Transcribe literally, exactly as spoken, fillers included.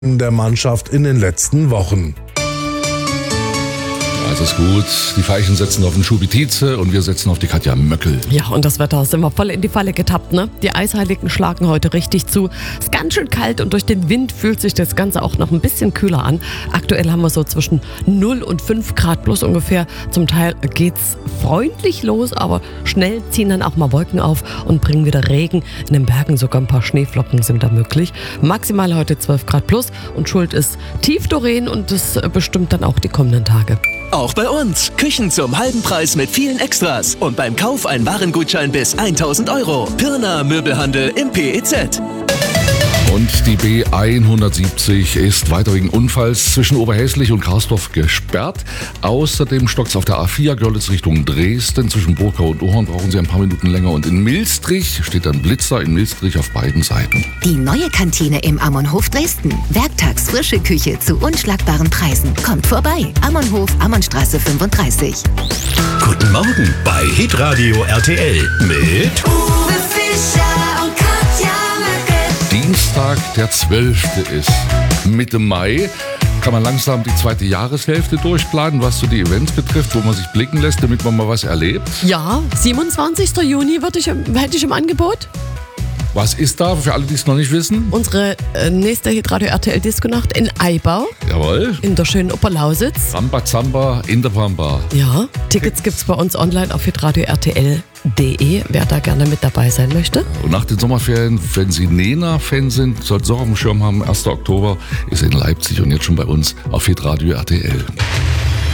der Mannschaft in den letzten Wochen. Also ist gut. Die Veilchen setzen auf den Schubi Tietze und wir setzen auf die Katja Möckel. Ja, und das Wetter ist immer voll in die Falle getappt, ne? Die Eisheiligen schlagen heute richtig zu. Es ist ganz schön kalt und durch den Wind fühlt sich das Ganze auch noch ein bisschen kühler an. Aktuell haben wir so zwischen null und fünf Grad plus ungefähr. Zum Teil geht's freundlich los, aber schnell ziehen dann auch mal Wolken auf und bringen wieder Regen. In den Bergen sogar ein paar Schneeflocken sind da möglich. Maximal heute zwölf Grad plus und schuld ist Tiefdoreen und das bestimmt dann auch die kommenden Tage. Auch bei uns. Küchen zum halben Preis mit vielen Extras. Und beim Kauf ein Warengutschein bis tausend Euro. Pirna Möbelhandel im P E Z. Und die B hundertsiebzig ist weiter wegen Unfalls zwischen Oberhäslich und Karsdorf gesperrt. Außerdem stockt's auf der A vier Görlitz Richtung Dresden. Zwischen Burgau und Ohorn brauchen Sie ein paar Minuten länger. Und in Milstrich steht ein Blitzer in Milstrich auf beiden Seiten. Die neue Kantine im Ammonhof Dresden. Werktags frische Küche zu unschlagbaren Preisen. Kommt vorbei. Ammonhof, Ammonnstraße fünfunddreißig. Guten Morgen bei Hitradio R T L mit Uwe Fischer und Katja Möckel. Dienstag, der zwölfte ist Mitte Mai. Kann man langsam die zweite Jahreshälfte durchplanen, was so die Events betrifft, wo man sich blicken lässt, damit man mal was erlebt. Ja, siebenundzwanzigsten Juni würde ich, hätte ich im Angebot. Was ist da, für alle, die es noch nicht wissen? Unsere äh, nächste Hitradio R T L Disco-Nacht in Eibau. Jawohl. In der schönen Oberlausitz. Rambazamba in der Pampa. Ja, Tickets gibt's bei uns online auf hitradio R T L punkt de, wer da gerne mit dabei sein möchte. Und nach den Sommerferien, wenn Sie Nena-Fan sind, sollten Sie auch auf dem Schirm haben, erster Oktober ist in Leipzig und jetzt schon bei uns auf Hitradio R T L.